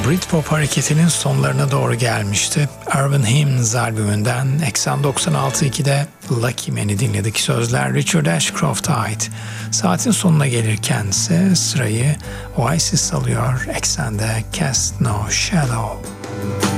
Britpop hareketinin sonlarına doğru gelmişti. Urban Hymns albümünden 80-96-2'de Lucky Man'i dinledik. Sözler Richard Ashcroft'a ait. Saatin sonuna gelirken ise sırayı Oasis alıyor. Eksende Cast No Shadow.